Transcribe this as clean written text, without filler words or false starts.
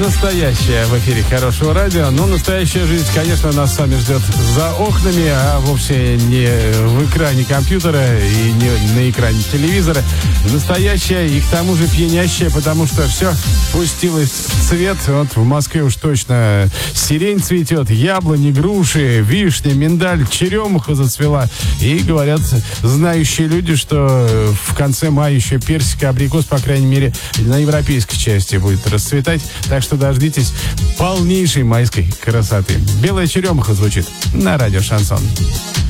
Настоящее в эфире хорошего радио. Но настоящая жизнь, конечно, нас с вами ждет за окнами, а вовсе не в экране компьютера и не на экране телевизора. Настоящая и к тому же пьянящая, потому что все пустилось в цвет. Вот в Москве уж точно сирень цветет, яблони, груши, вишня, миндаль, черемуха зацвела. И говорят знающие люди, что в конце мая еще персик и абрикос, по крайней мере, на европейской части будет расцветать. Так что дождитесь полнейшей майской красоты. Белая черемуха звучит на радио «Шансон».